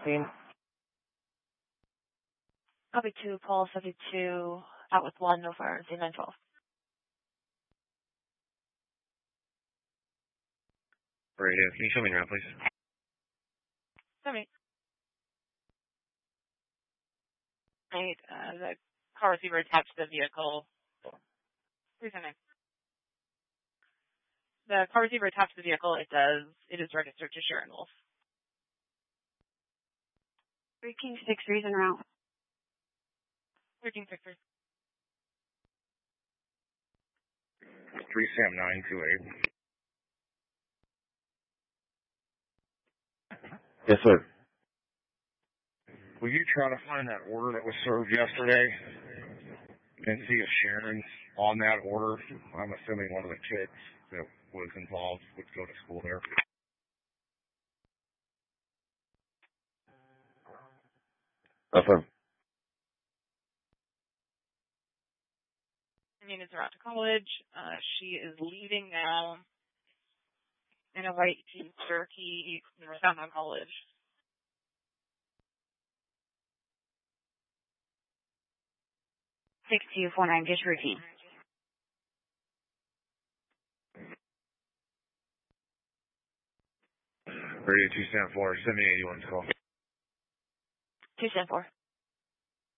Team. Copy 2, Paul 72, out with 1, no fire, Z912. Radio, can you show me around, please? Show me. Right, the car receiver attached to the vehicle. Please send me. The car receiver attached to the vehicle, it is registered to Sharon Wolf. 3 King 6-3 en route. 3 King 6-3. 3 Sam 928. Yes, sir. Will you try to find that order that was served yesterday and see if Sharon's on that order? I'm assuming one of the kids that was involved would go to school there. Yes, sir. Is around to college. She is leaving now in a white Jeep Cherokee south on college. 6249, just routine. Radio 274, send me 81's call. 274.